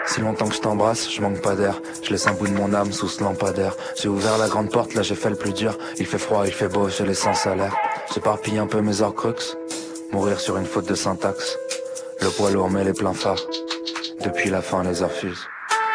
Si longtemps que je t'embrasse, je manque pas d'air. Je laisse un bout de mon âme sous ce lampadaire. J'ai ouvert la grande porte, là j'ai fait le plus dur. Il fait froid, il fait beau, j'ai les sans salaire. J'éparpille un peu mes horcruxes. Mourir sur une faute de syntaxe. Le poids lourd met les pleins phares. Depuis la fin les heures fusent.